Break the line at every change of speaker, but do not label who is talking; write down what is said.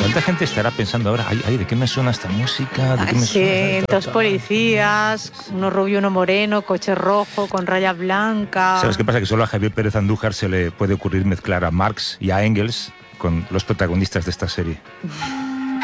¿Cuánta gente estará pensando ahora, ay, ¿de qué me suena esta música? ¿De qué me
Sí, dos policías, uno rubio, uno moreno, coche rojo con rayas blancas.
¿Sabes qué pasa? Que solo a Javier Pérez Andújar se le puede ocurrir mezclar a Marx y a Engels con los protagonistas de esta serie.